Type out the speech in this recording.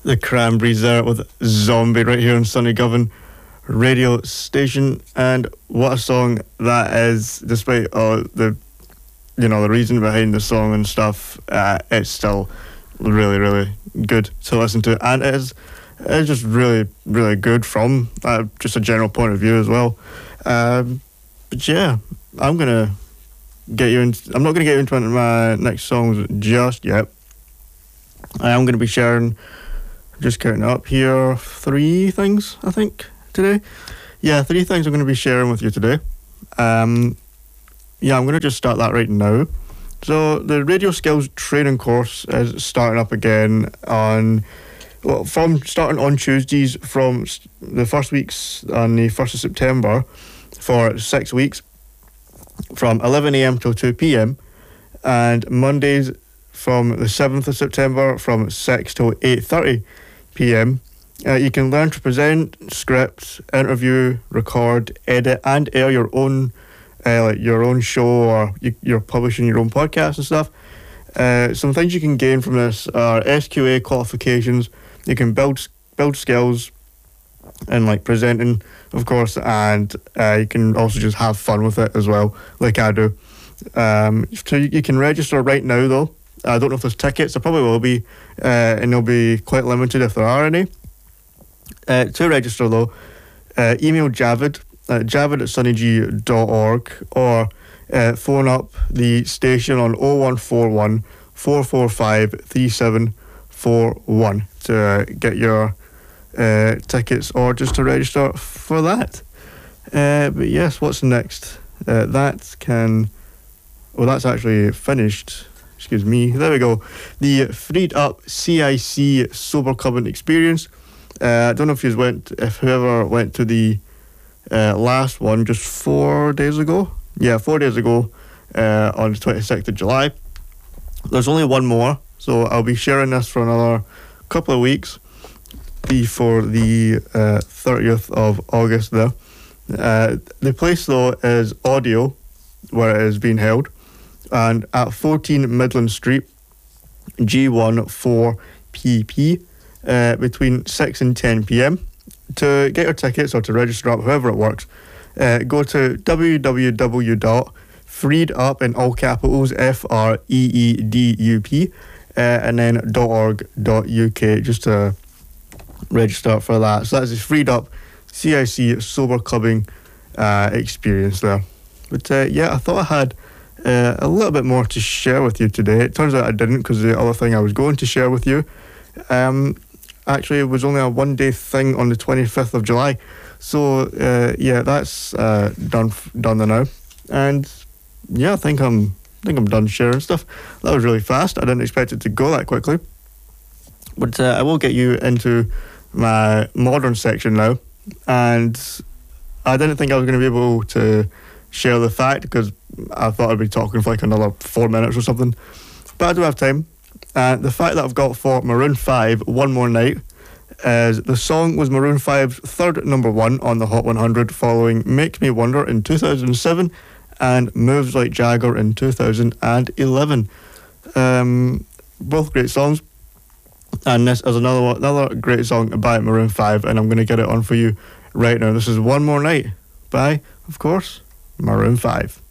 The Cranberries there with Zombie right here on Sunny Govan radio station. And what a song that is, despite the reason behind the song and stuff. It's still really, really good to listen to, and it's just really, really good from just a general point of view as well. But yeah, I'm not going to get you into my next songs just yet. I am going to be sharing, just counting up here, 3 things, I think, today. Yeah, 3 things I'm going to be sharing with you today. I'm going to just start that right now. So the radio skills training course is starting up again starting on Tuesdays from the first weeks on the 1st of September for 6 weeks from 11 a.m. till 2 p.m. and Mondays from the 7th of September from 6 till 8:30 p.m. You can learn to present, script, interview, record, edit and air your own show, or you're publishing your own podcast and stuff. Some things you can gain from this are SQA qualifications. You can build skills and like presenting, of course, and you can also just have fun with it as well, like I do. So you can register right now though. I don't know if there's tickets. There probably will be, and they'll be quite limited if there are any. To register though, email Javid javid@sunnyg.org or phone up the station on 0141 445 3741 to get your tickets or just to register for that. But yes, what's next? That's actually finished. Excuse me. There we go. The Freed Up CIC Sober Clubbing Experience. I don't know if whoever went to the last one just 4 days ago. Yeah, 4 days ago on the 26th of July. There's only one more, so I'll be sharing this for another couple of weeks before the 30th of August there. The place though is Audio, where it is being held, and at 14 Midland Street, G1 4PP, between 6 and 10 p.m. To get your tickets or to register up, however it works, go to www.freedup in all capitals FREEDUP and then .org.uk just to register for that. So that's the Freed Up CIC Sober Clubbing experience there. But I thought I had a little bit more to share with you today. It turns out I didn't, because the other thing I was going to share with you actually it was only a one-day thing on the 25th of July. So that's done now. And I think I'm done sharing stuff. That was really fast. I didn't expect it to go that quickly. But I will get you into my modern section now. And I didn't think I was going to be able to share the fact, because I thought I'd be talking for like another 4 minutes or something. But I do have time. The fact that I've got for Maroon 5, One More Night, is the song was Maroon 5's third number 1 on the Hot 100, following Make Me Wonder in 2007 and Moves Like Jagger in 2011. Both great songs. And this is another great song by Maroon 5, and I'm going to get it on for you right now. This is One More Night by, of course, Maroon 5.